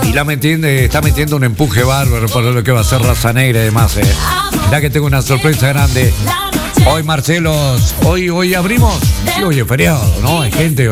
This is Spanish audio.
Y está metiendo un empuje bárbaro por lo que va a ser Raza Negra y demás. Mirá que tengo una sorpresa grande. Hoy, Marcelo, hoy abrimos. Sí, hoy es feriado, ¿no? Hay gente